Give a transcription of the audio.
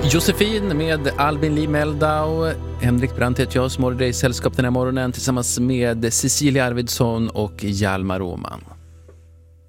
Josefin med Albin Lee Meldau, Henrik Brandt heter jag som håller dig i sällskap den här morgonen tillsammans med Cecilia Arvidsson och Hjalmar Åman.